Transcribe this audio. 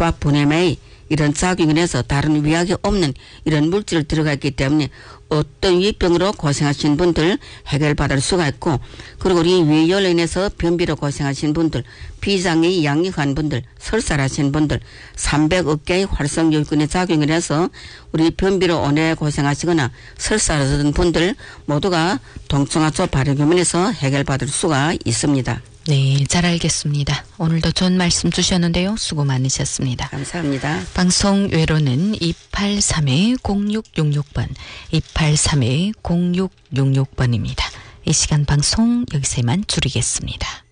알파분해酶 이런 작용을 해서 다른 위약이 없는 이런 물질을 들어갔기 때문에 어떤 위병으로 고생하신 분들 해결받을 수가 있고, 그리고 우리 위열로 인해서 변비로 고생하신 분들, 비장이 양력한 분들, 설사를 하신 분들, 300억 개의 활성요인에 작용을 해서 우리 변비로 오래 고생하시거나 설사를 하던 분들 모두가 동청하초 발효교면에서 해결받을 수가 있습니다. 네, 잘 알겠습니다. 오늘도 좋은 말씀 주셨는데요. 수고 많으셨습니다. 감사합니다. 방송 외로는 283-0666번, 283-0666번입니다. 이 시간 방송 여기서 이만 줄이겠습니다.